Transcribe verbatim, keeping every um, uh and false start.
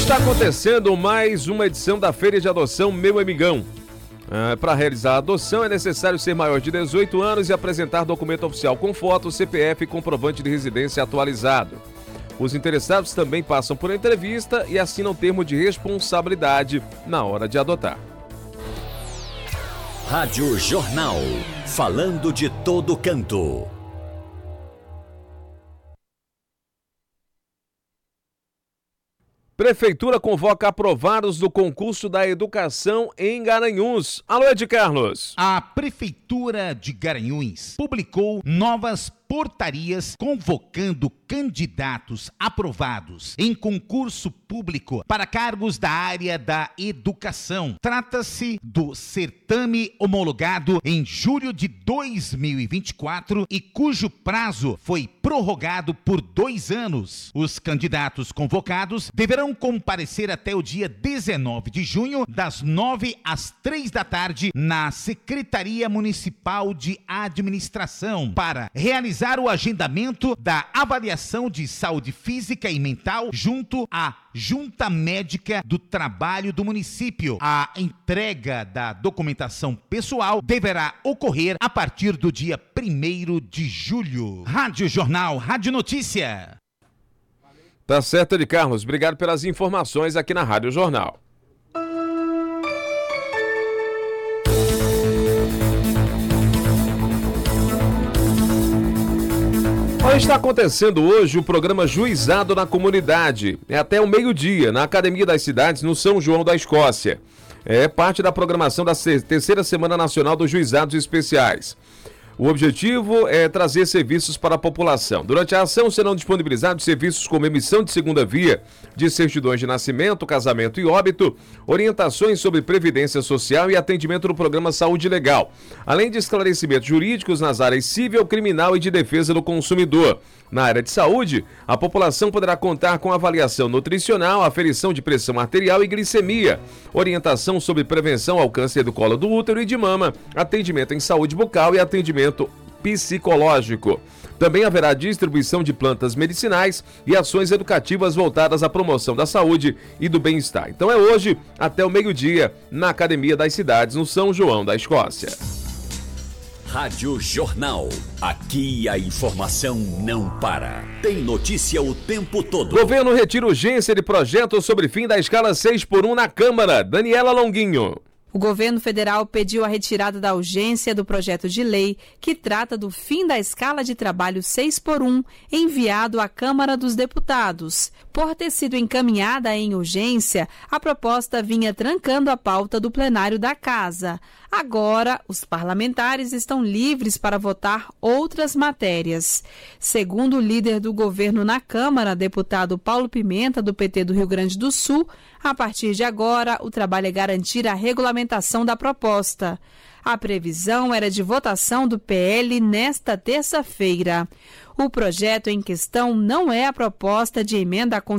Está acontecendo mais uma edição da Feira de Adoção Meu Amigão. Ah, para realizar a adoção é necessário ser maior de dezoito anos e apresentar documento oficial com foto, C P F e comprovante de residência atualizado. Os interessados também passam por entrevista e assinam termo de responsabilidade na hora de adotar. Rádio Jornal, falando de todo canto. Prefeitura convoca aprovados do concurso da educação em Garanhuns. Alô, Ed Carlos. A Prefeitura de Garanhuns publicou novas portarias convocando candidatos aprovados em concurso público para cargos da área da educação. Trata-se do certame homologado em julho de dois mil e vinte e quatro e cujo prazo foi prorrogado por dois anos. Os candidatos convocados deverão comparecer até o dia dezenove de junho, das nove às três da tarde, na Secretaria Municipal de Administração, para realizar o agendamento da avaliação de saúde física e mental junto à Junta Médica do Trabalho do município. A entrega da documentação pessoal deverá ocorrer a partir do dia primeiro de julho. Rádio Jornal, Rádio Notícia. Tá certo, Ed Carlos. Obrigado pelas informações aqui na Rádio Jornal. Está acontecendo hoje o programa Juizado na Comunidade. É até o meio-dia, na Academia das Cidades, no São João da Escócia. É parte da programação da terceira Semana Nacional dos Juizados Especiais. O objetivo é trazer serviços para a população. Durante a ação serão disponibilizados serviços como emissão de segunda via, de certidões de nascimento, casamento e óbito, orientações sobre previdência social e atendimento no programa Saúde Legal, além de esclarecimentos jurídicos nas áreas civil, criminal e de defesa do consumidor. Na área de saúde, a população poderá contar com avaliação nutricional, aferição de pressão arterial e glicemia, orientação sobre prevenção ao câncer do colo do útero e de mama, atendimento em saúde bucal e atendimento psicológico. Também haverá distribuição de plantas medicinais e ações educativas voltadas à promoção da saúde e do bem-estar. Então é hoje, até o meio-dia, na Academia das Cidades, no São João da Escócia. Rádio Jornal. Aqui a informação não para. Tem notícia o tempo todo. Governo retira urgência de projeto sobre fim da escala seis por um na Câmara. Daniela Longuinho. O governo federal pediu a retirada da urgência do projeto de lei que trata do fim da escala de trabalho seis por um, enviado à Câmara dos Deputados. Por ter sido encaminhada em urgência, a proposta vinha trancando a pauta do plenário da Casa. Agora, os parlamentares estão livres para votar outras matérias. Segundo o líder do governo na Câmara, deputado Paulo Pimenta, do P T do Rio Grande do Sul, a partir de agora, o trabalho é garantir a regulamentação da proposta. A previsão era de votação do P L nesta terça-feira. O projeto em questão não é a proposta de emenda à Constituição